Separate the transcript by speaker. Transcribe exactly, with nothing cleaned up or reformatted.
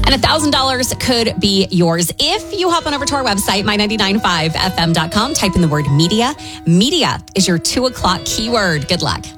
Speaker 1: And one thousand dollars could be yours if you hop on over to our website, my nine nine five F M dot com. Type in the word media. Media is your two o'clock keyword. Good luck.